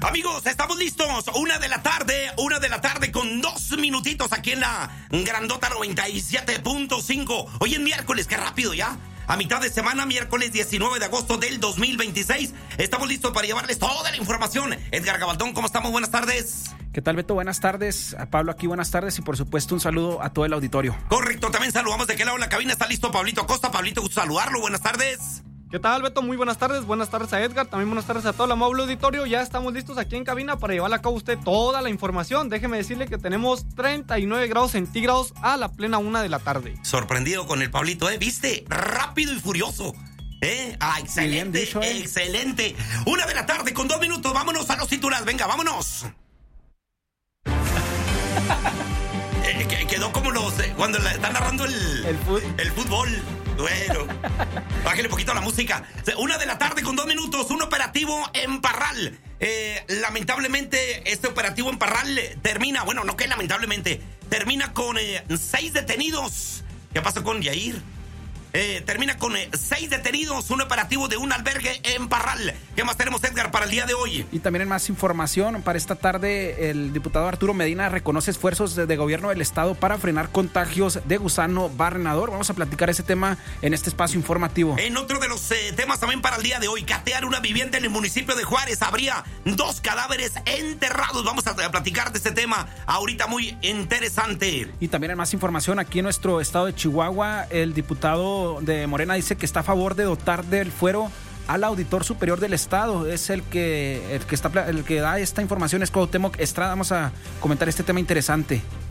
Amigos, estamos listos. 1:00 con 2 minutitos aquí en la Grandota 97.5. Hoy es miércoles, qué rápido ya. A mitad de semana, miércoles 19 de agosto del 2026. Estamos listos para llevarles toda la información. Edgar Gabaldón, ¿cómo estamos? Buenas tardes. ¿Qué tal, Beto? Buenas tardes. A Pablo aquí, buenas tardes. Y por supuesto, un saludo a todo el auditorio. Correcto, también saludamos de qué lado en la cabina está listo Pablito Acosta. Pablito, gusto saludarlo. Buenas tardes. ¿Qué tal, Beto? Muy buenas tardes. Buenas tardes a Edgar. También buenas tardes a todo el amable auditorio. Ya estamos listos aquí en cabina para llevarle a cabo a usted toda la información. Déjeme decirle que tenemos 39 grados centígrados a la plena 1:00 p.m. Sorprendido con el Pablito, ¿eh? ¿Viste? Rápido y furioso. Excelente, dicho, excelente. 1:00 con 2 minutos. Vámonos a los titulares. Venga, vámonos. Quedó como cuando están narrando el fútbol. Bueno, bájale un poquito la música. 1:00 con 2 minutos. Un operativo en Parral. Lamentablemente, este operativo en Parral termina, bueno, no que lamentablemente, termina con 6 detenidos. ¿Qué pasó con Yair? Termina con 6 detenidos, un operativo de un albergue en Parral. ¿Qué más tenemos, Edgar, para el día de hoy? Y también en más información, para esta tarde, el diputado Arturo Medina reconoce esfuerzos de gobierno del estado para frenar contagios de gusano barrenador. Vamos a platicar ese tema en este espacio informativo. En otro de los temas también para el día de hoy, catear una vivienda en el municipio de Juárez. Habría 2 cadáveres enterrados. Vamos a platicar de este tema ahorita, muy interesante. Y también en más información, aquí en nuestro estado de Chihuahua, el diputado de Morena dice que está a favor de dotar del fuero al auditor superior del estado. Es el que da esta información, es Cuauhtémoc Estrada. Vamos a comentar este tema interesante.